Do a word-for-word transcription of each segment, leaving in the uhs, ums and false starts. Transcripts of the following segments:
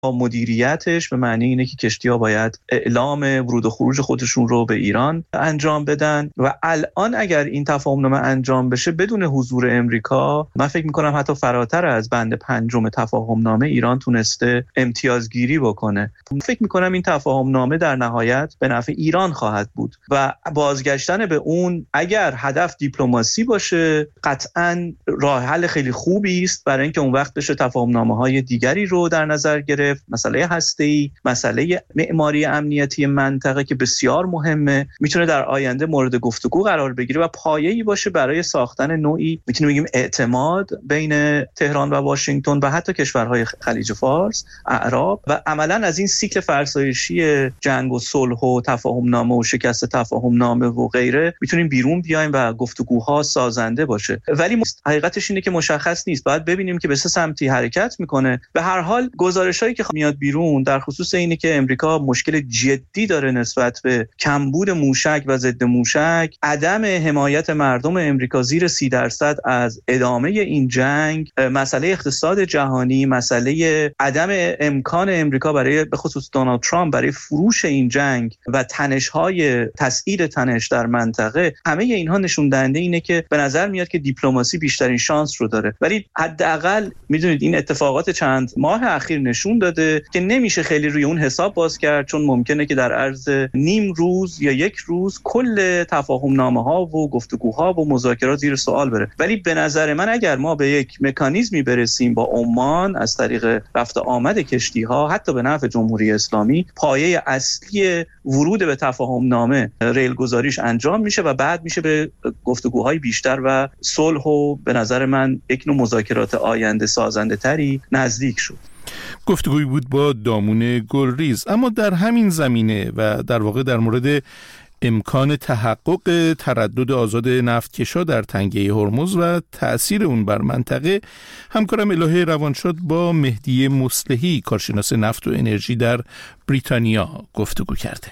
مدیریتش به معنی اینه که کشتی‌ها باید اعلام ورود و خروج خودشون رو به ایران انجام بدن و الان اگر این تفاهم‌نامه انجام بشه بدون حضور امریکا، من فکر می‌کنم حتی فراتر از بند پنجم تفاهم‌نامه ایران تونسته امتیازگیری بکنه. فکر می‌کنم این تفاهم‌نامه در نهایت به نفع ایران خواهد بود و بازگشتن به اون اگر هدف دیپلماسی باشه قطعاً راه حل خیلی خوبی است برای اینکه اون وقت بشه تفاهم‌نامه‌های دیگری رو در نظر گرفت، مسئله هسته‌ای، مسئله معماری امنیتی منطقه که بسیار مهمه، میتونه در آینده مورد گفتگو قرار بگیره و پایه‌ای باشه برای ساختن نوعی میتونیم بگیم اعتماد بین تهران و واشنگتن و حتی کشورهای خلیج فارس، اعراب و عملاً از این سیکل فرسایشی جنگ و صلح و تفاهم‌نامه و شکست تفاهم‌نامه و غیره میتونیم بیرون بیایم و گفتگوها سازنده باشه. ولی حقیقتش اینه که مشخص نیست، باید ببینیم که به چه سمتی حرکت میکنه. به هر حال گزارشایی که میاد بیرون در خصوص اینه که امریکا مشکل جدی داره نسبت به کمبود موشک و ضد موشک، عدم حمایت مردم امریکا زیر سی درصد از ادامه این جنگ، مسئله اقتصاد جهانی، مسئله عدم امکان امریکا برای به خصوص دونالد ترامپ برای فروش این جنگ و تنش‌های تسعیر تنش در منطقه، همه اینها نشون دهنده اینه که به نظر میاد که دیپلماسی بیشترین شانس رو داره. ولی حداقل میدونید این اتفاقات چند ماه اخیر نشون داده که نمیشه خیلی روی اون حساب باز کرد، چون ممکنه که در عرض نیم روز یا یک روز کل تفاهم‌نامه‌ها و گفتگوها و مذاکرات زیر سوال بره. ولی به نظر من اگر ما به یک مکانیزمی برسیم با عمان از طریق رفت آمد کشتی‌ها حتی به نفع جمهوری اسلامی، پایه اصلی ورود به تفاهم‌نامه ریلگذاریش انجام میشه و بعد میشه به گفتگوهای بیشتر و صلح و به نظر من یک نوع مذاکرات آینده سازنده تری نزدیک شد. گفتگویی بود با دامون گلریز. اما در همین زمینه و در واقع در مورد امکان تحقق تردد آزاد نفتکشا در تنگه هرمز و تأثیر اون بر منطقه، همکارم الهه روانشاد با مهدی مصلحی کارشناس نفت و انرژی در بریتانیا گفتگو کرده.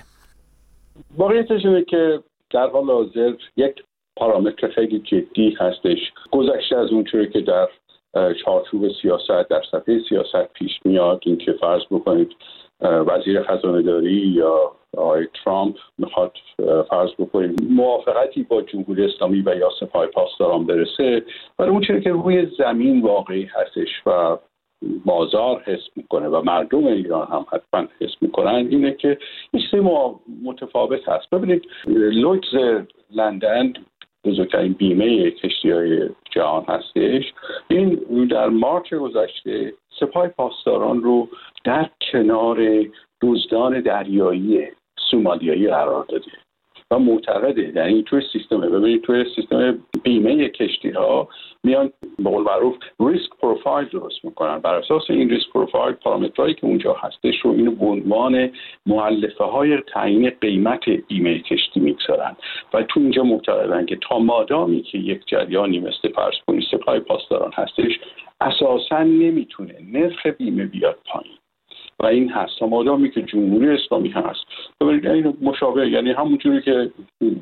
واقعیتش اینه که در حال حاضر یک پارامتر خیلی جدی هستش گذشته از اون چیزی که در چارچوب سیاست در صفحه سیاست پیش میاد، این که فرض بکنید وزیر خزانه‌داری یا آقای ترامپ میخواد فرض بکنید موافقتی با جمهوری اسلامی و یا سپاه پاسداران برسه، ولی اون چیزی که روی زمین واقعی هستش و بازار حس میکنه و مردم ایران هم حتما حس میکنن اینه که این چیزی متفاوت هست. ببینید لویدز لندن بزرگترین بیمه کشتی‌های جهان هستش، این در مارچ گذشته سپاه پاسداران رو در کنار دزدان دریایی سومالیایی قرار داده و معتقده، یعنی توی سیستم ببینید توی سیستم بیمه کشتی‌ها میان به قول معروف ریسک پروفایل درست میکنن، بر اساس این ریسک پروفایل پارامترهایی که اونجا هستش رو اینو به عنوان مؤلفه های تعیین قیمت بیمه کشتی میگذارن و تو اینجا معتقدن که تا مادامی که یک جریانی مثل فرض کنید سپاه پاسداران هستش اساسا نمیتونه نرخ بیمه بیاد پایین و این هست تا مادامی که جمهوری اسلامی هست. ببینید این مشابه، یعنی همونجوری که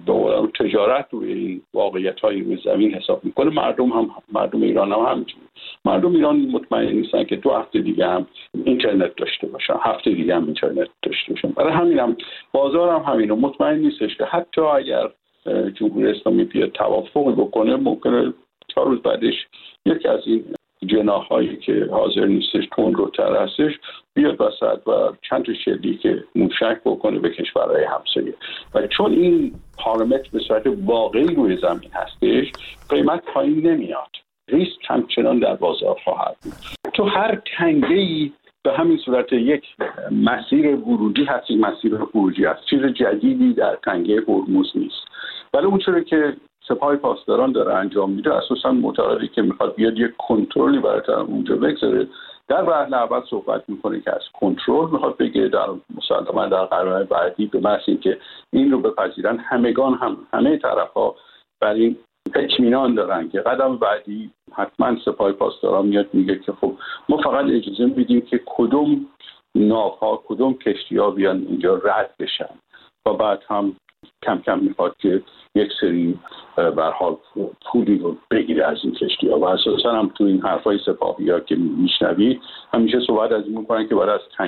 به تجارت روی این واقعیت‌های روی زمین حساب میکنه، مردم هم مردم ایران هم همینجوری. مردم ایران مطمئن نیستن که دو هفته دیگه هم اینترنت داشته باشن، هفته دیگه هم اینترنت داشته باشن. برای همین هم بازار هم همینو مطمئن نیستش که حتی اگر جمهوری اسلامی بیاد توافقی بکنه، ممکنه چهار روز بعدش یکی از این جناح‌هایی که حاضر نیستش تندروتر هستش بیاد وسط و چند تا شلیک موشک بکنه به کشورهای همسایه و چون این پارامتر به صورت واقعی روی زمین هستش قیمت پایین نمیاد، ریسک همچنان در بازار خواهد بود. تو هر تنگه‌ای به همین صورت یک مسیر ورودی هست، یک مسیر خروجی هست، چیز جدیدی در تنگه هرمز نیست. ولی اون چیزی که سپاه پاسداران داره انجام میده اساسا معتقده که میخواد بیاد یک کنترلی برای اونجا بگذاره. در وهله اول صحبت میکنه که از کنترل میخواد بگه، در مسلما در قرار بعدی به محض اینکه این رو بپذیرن همگان هم همه طرف‌ها بر این اطمینان دارن که قدم بعدی حتما سپاه پاسداران میاد میگه که خب ما فقط اجازه میدیم که کدوم ناوها کدوم کشتی‌ها بیان اینجا رد بشن و بعد هم کم کم میخواد که یک سری به هر حال پولی رو بگیره از این کشتی‌ها و اساسا هم تو این حرفای سپاهی‌ها که میشنوید همیشه صحبت از این میکنن که برای از